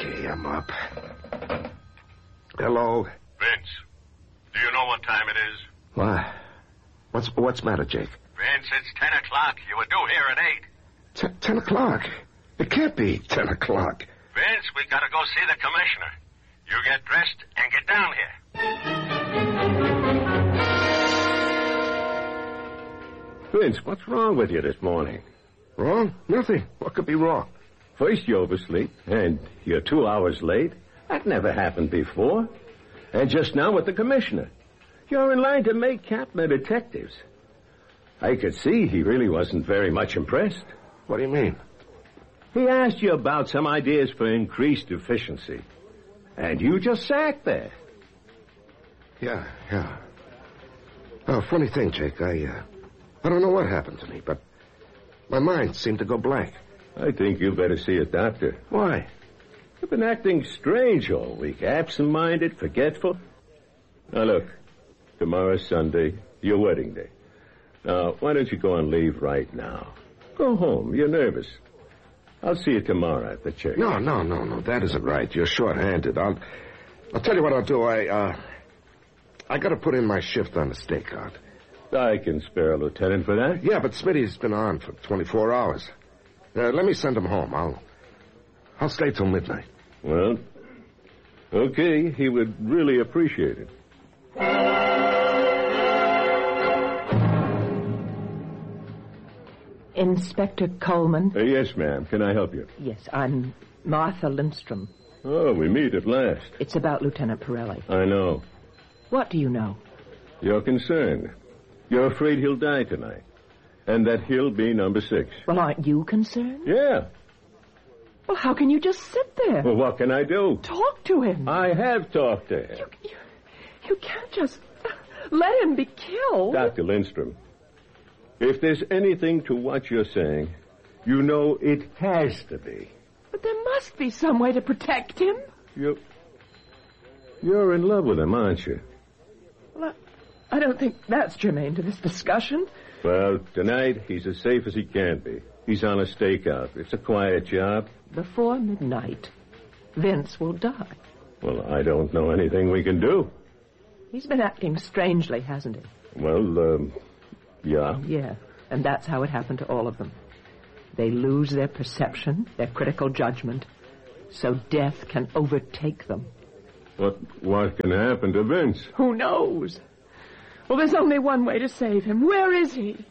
Okay, I'm up. Hello? Vince, do you know what time it is? What? What's the matter, Jake? Vince, it's 10 o'clock. You were due here at 8. 10 o'clock? It can't be 10 o'clock. Vince, we gotta go see the commissioner. You get dressed and get down here. Vince, what's wrong with you this morning? Wrong? Nothing. What could be wrong? First you oversleep, and you're 2 hours late. That never happened before. And just now with the commissioner. You're in line to make captain of detectives. I could see he really wasn't very much impressed. What do you mean? He asked you about some ideas for increased efficiency. And you just sat there. Yeah. Oh, funny thing, Jake. I don't know what happened to me, but my mind seemed to go blank. I think you better see a doctor. Why? You've been acting strange all week. Absent-minded, forgetful. Now, look. Tomorrow's Sunday, your wedding day. Now, why don't you go on leave right now? Go home. You're nervous. I'll see you tomorrow at the church. No. That isn't right. You're short-handed. I'll tell you what I'll do. I got to put in my shift on the stakeout. I can spare a lieutenant for that. Yeah, but Smitty's been on for 24 hours. Let me send him home. I'll stay till midnight. Well, okay. He would really appreciate it. Inspector Coleman? Yes, ma'am. Can I help you? Yes, I'm Martha Lindstrom. Oh, we meet at last. It's about Lieutenant Pirelli. I know. What do you know? You're concerned. You're afraid he'll die tonight. And that he'll be number 6. Well, aren't you concerned? Yeah. Well, how can you just sit there? Well, what can I do? Talk to him. I have talked to him. You can't just let him be killed. Dr. Lindstrom, if there's anything to what you're saying, you know it has to be. But there must be some way to protect him. You're in love with him, aren't you? Well, I don't think that's germane to this discussion. Well, tonight, he's as safe as he can be. He's on a stakeout. It's a quiet job. Before midnight, Vince will die. Well, I don't know anything we can do. He's been acting strangely, hasn't he? Well, yeah. Yeah, and that's how it happened to all of them. They lose their perception, their critical judgment, so death can overtake them. What can happen to Vince? Who knows? Well, there's only one way to save him. Where is he?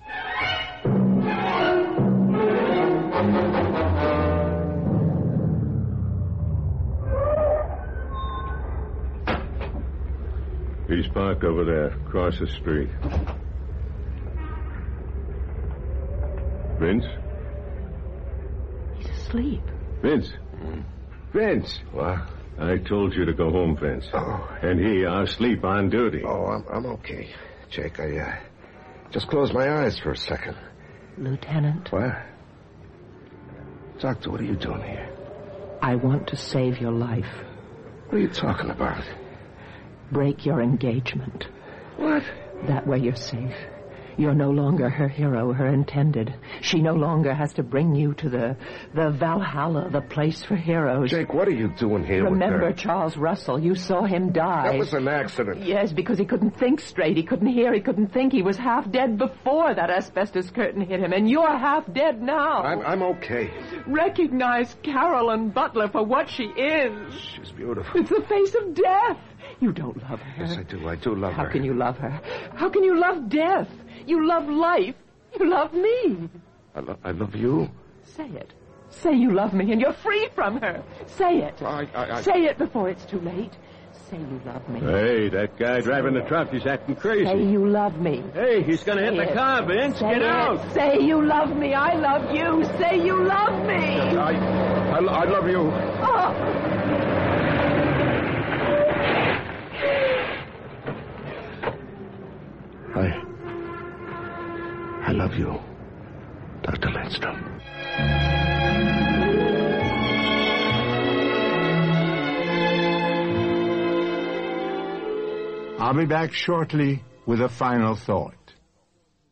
He's parked over there, across the street. Vince? He's asleep. Vince? Vince! What? I told you to go home, Vince. Oh. And he, asleep on duty. Oh, I'm okay, Jake. I just closed my eyes for a second. Lieutenant? What? Doctor, what are you doing here? I want to save your life. What are you talking about? Break your engagement. What? That way you're safe. You're no longer her hero, her intended. She no longer has to bring you to the Valhalla, the place for heroes. Jake, what are you doing here Remember with her? Charles Russell. You saw him die. That was an accident. Yes, because he couldn't think straight. He couldn't hear. He couldn't think. He was half dead before that asbestos curtain hit him. And you're half dead now. I'm okay. Recognize Carolyn Butler for what she is. She's beautiful. It's the face of death. You don't love her. Yes, I do. I do love her. How can you love her? How can you love death? You love life. You love me. I love you. Say it. Say you love me and you're free from her. Say it. Say it before it's too late. Say you love me. Hey, that guy driving the truck, he's acting crazy. Say you love me. Hey, he's going to hit the car, Vince. Say Get out. Say you love me. I love you. Say you love me. I love you. Oh. I love you, Dr. Lindstrom. I'll be back shortly with a final thought.